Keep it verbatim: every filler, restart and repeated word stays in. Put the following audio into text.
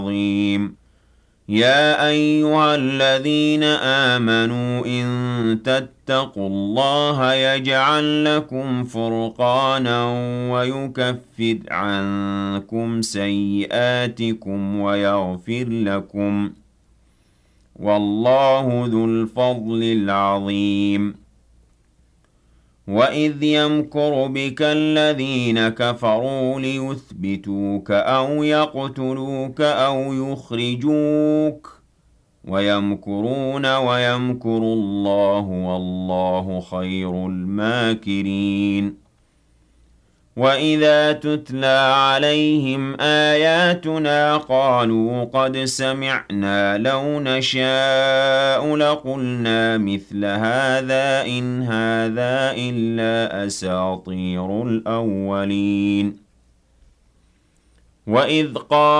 عظيم يا أيها الذين آمنوا إن تتقوا الله يجعل لكم فرقانا ويكفر عنكم سيئاتكم ويغفر لكم والله ذو الفضل العظيم وَإِذْ يَمْكُرُ بِكَ الَّذِينَ كَفَرُوا لِيُثْبِتُوكَ أَوْ يَقْتُلُوكَ أَوْ يُخْرِجُوكَ وَيَمْكُرُونَ وَيَمْكُرُ اللَّهُ وَاللَّهُ خَيْرُ الْمَاكِرِينَ وَإِذَا تُتْلَى عَلَيْهِمْ آيَاتُنَا قَالُوا قَدْ سَمِعْنَا لَوْ نَشَاءُ لَقُلْنَا مِثْلَ هَٰذَا إِنْ هَٰذَا إِلَّا أَسَاطِيرُ الْأَوَّلِينَ وَإِذْ قَالَ